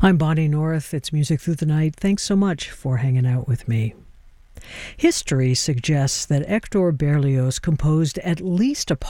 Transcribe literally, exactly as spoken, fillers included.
I'm Bonnie North. It's Music Through the Night. Thanks so much for hanging out with me. History suggests that Hector Berlioz composed at least a